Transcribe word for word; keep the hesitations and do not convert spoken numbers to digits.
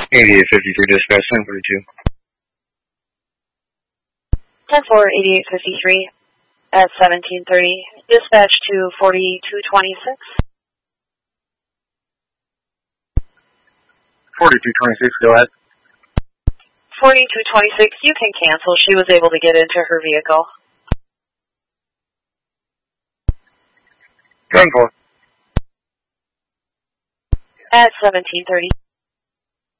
eighty-eight fifty-three, dispatch ten forty-two. ten four, eighty-eight fifty-three at seventeen thirty. Dispatch to forty-two twenty-six. forty-two twenty-six, go ahead. forty-two twenty-six, you can cancel. She was able to get into her vehicle. ten four. At seventeen thirty.